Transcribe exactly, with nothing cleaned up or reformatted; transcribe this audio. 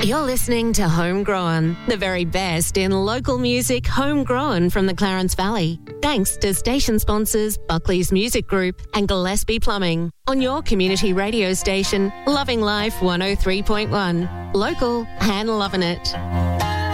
You're listening to Homegrown, the very best in local music homegrown from the Clarence Valley. Thanks to station sponsors Buckley's Music Group and Gillespie Plumbing. On your community radio station, Loving Life one oh three point one. Local and loving it.